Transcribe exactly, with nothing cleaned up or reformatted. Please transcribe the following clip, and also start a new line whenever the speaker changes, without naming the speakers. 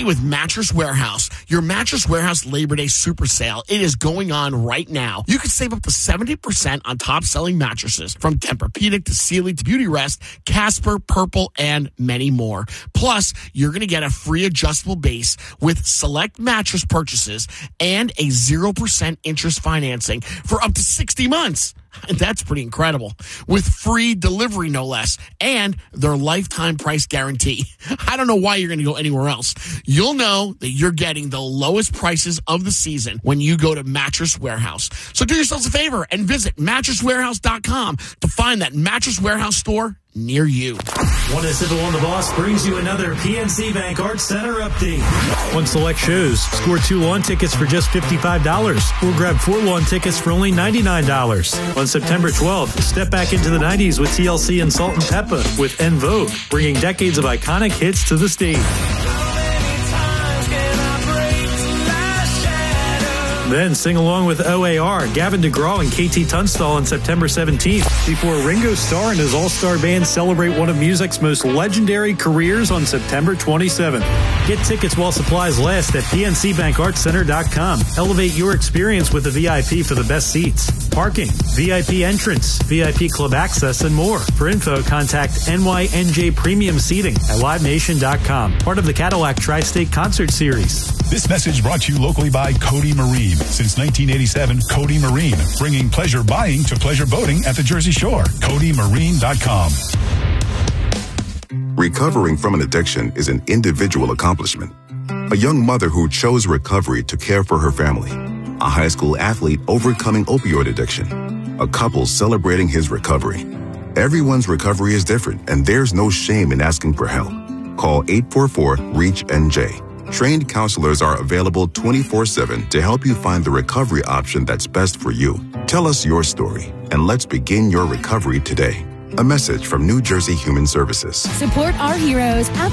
with Mattress Warehouse, your Mattress Warehouse Labor Day Super Sale. It is going on right now. You can save up to seventy percent on top-selling mattresses from Tempur-Pedic to Sealy to Beauty Rest, Casper, Purple, and many more. Plus, you're going to get a free adjustable base with select mattress purchases and a zero percent interest financing for up to sixty months. And that's pretty incredible. With free delivery, no less, and their lifetime price guarantee. I don't know why you're going to go anywhere else. You'll know that you're getting the lowest prices of the season when you go to Mattress Warehouse. So do yourselves a favor and visit mattress warehouse dot com to find that Mattress Warehouse store near you.
One to Civil on the Boss brings you another P N C Bank Arts Center update. On select shows, score two lawn tickets for just fifty-five dollars or grab four lawn tickets for only ninety-nine dollars. On September twelfth, step back into the nineties with T L C and Salt and Peppa with En Vogue, bringing decades of iconic hits to the stage. Then sing along with O A R, Gavin DeGraw, and K T Tunstall on September seventeenth, before Ringo Starr and his all-star band celebrate one of music's most legendary careers on September twenty-seventh. Get tickets while supplies last at P N C Bank Arts Center dot com. Elevate your experience with a V I P for the best seats, parking, V I P entrance, V I P club access, and more. For info, contact N Y N J Premium Seating at live nation dot com, part of the Cadillac Tri-State Concert Series.
This message brought to you locally by Cody Marine. Since nineteen eighty-seven, Cody Marine, bringing pleasure buying to pleasure boating at the Jersey Shore. Cody Marine dot com.
Recovering from an addiction is an individual accomplishment. A young mother who chose recovery to care for her family. A high school athlete overcoming opioid addiction. A couple celebrating his recovery. Everyone's recovery is different, and there's no shame in asking for help. Call eight four four, REACH N J. Trained counselors are available twenty-four seven to help you find the recovery option that's best for you. Tell us your story, and let's begin your recovery today. A message from New Jersey Human Services.
Support our heroes at